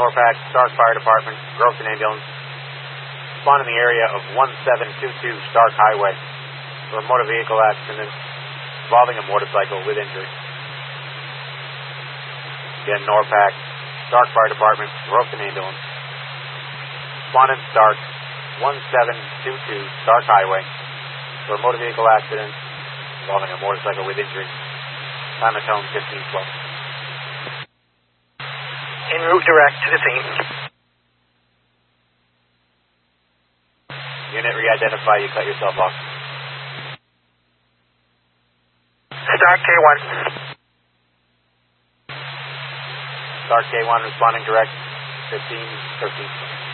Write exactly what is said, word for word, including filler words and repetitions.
Norpac, Stark Fire Department, Groveton Ambulance. Respond in the area of one seven two two Stark Highway for a motor vehicle accident involving a motorcycle with injury. Again, Norpac, Stark Fire Department, Groveton Ambulance. Respondent Stark, one seven two two Stark Highway for a motor vehicle accident involving a motorcycle with injury. Time at home fifteen twelve. En route direct to the scene. Unit, re-identify, you cut yourself off. Stark K one. Stark K one responding direct, fifteen thirteen.